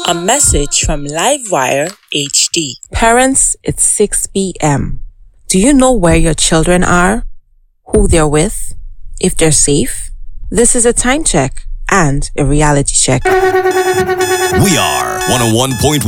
A message from Livewire HD. Parents, it's 6 p.m. Do you know where your children are? Who they're with? If they're safe? This is a time check and a reality check. We are 101.1